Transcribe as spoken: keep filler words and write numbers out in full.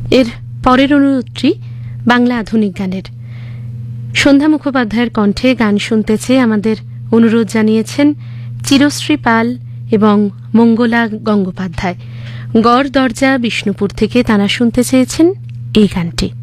এর পরের অনুরোধটি বাংলা আধুনিক গানের। সন্ধ্যা মুখোপাধ্যায়ের কণ্ঠে গান শুনতে চেয়ে আমাদের অনুরোধ জানিয়েছেন চিরশ্রী পাল এবং মঙ্গলা গঙ্গোপাধ্যায়। গড় দরজা বিষ্ণুপুর থেকে তাঁরা শুনতে চেয়েছেন এই গানটি।